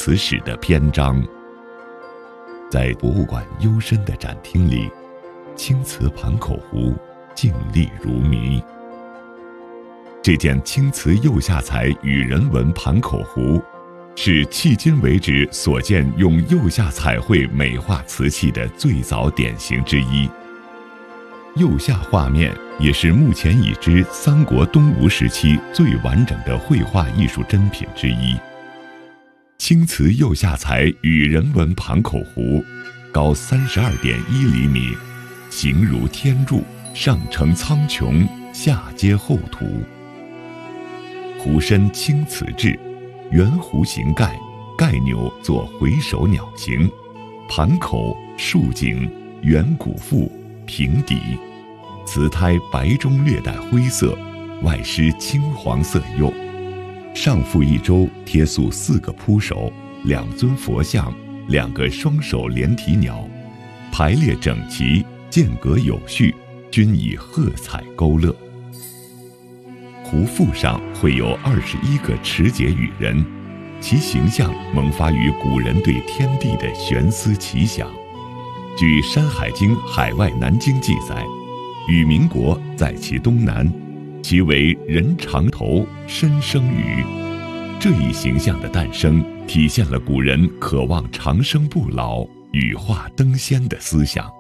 瓷史的篇章。在博物馆幽深的展厅里，青瓷盘口壶静立如谜。这件青瓷釉下彩羽人纹盘口壶，是迄今为止所见用釉下彩绘美化瓷器的最早典型之一。釉下画面也是目前已知三国东吴时期最完整的绘画艺术珍品之一。青瓷釉下彩羽人纹盘口壶，高32.1厘米，形如天柱，上承苍穹，下接厚涂。壶身青瓷质，圆弧形盖，盖钮作回首鸟形，盘口竖颈，圆鼓腹，平底，瓷胎白中略带灰色，外施青黄色釉，上覆一周贴塑4个铺首，2尊佛像，2个双手连体鸟，排列整齐，间隔有序，均以褐彩勾勒。壶腹上绘有21个持节羽人，其形象萌发于古人对天地的悬思奇想。据《山海经·海外南经》记载，羽民国在其东南，其为人长头，身生羽。这一形象的诞生，体现了古人渴望长生不老、羽化登仙的思想。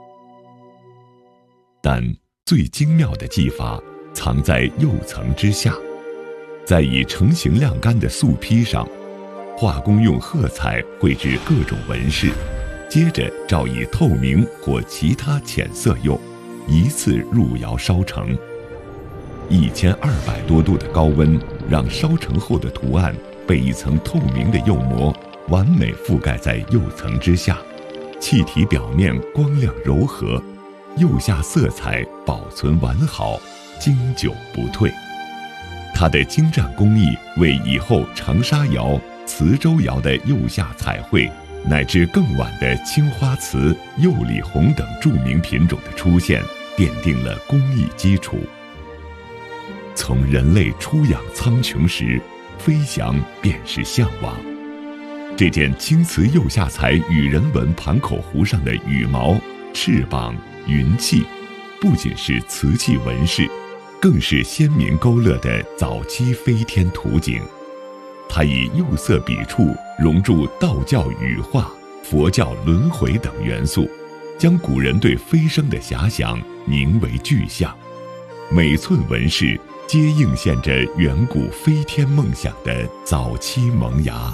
但最精妙的技法藏在釉层之下，在已成型晾干的素坯上，画工用褐彩绘制各种纹饰，接着照以透明或其他浅色釉，一次入窑烧成。1200多度的高温，让烧成后的图案被一层透明的釉膜完美覆盖在釉层之下，气体表面光亮柔和，釉下色彩保存完好，经久不退。它的精湛工艺为以后长沙窑、磁州窑的釉下彩绘，乃至更晚的青花瓷、釉里红等著名品种的出现，奠定了工艺基础。从人类出养苍穹时，飞翔便是向往。这件青瓷釉下彩羽人纹盘口壶上的羽毛、翅膀、云气，不仅是瓷器纹饰，更是先民勾勒的早期飞天图景。它以釉色笔触融入道教羽化、佛教轮回等元素，将古人对飞升的遐想凝为具象，每寸纹饰皆映现着远古飞天梦想的早期萌芽。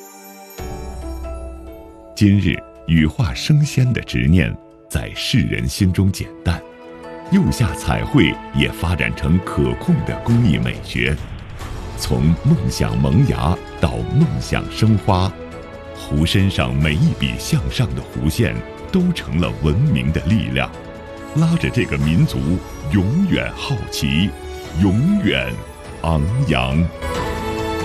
今日羽化升仙的执念在世人心中减淡，釉下彩绘也发展成可控的工艺美学。从梦想萌芽到梦想生花，壶身上每一笔向上的弧线都成了文明的力量，拉着这个民族永远好奇，永远昂扬。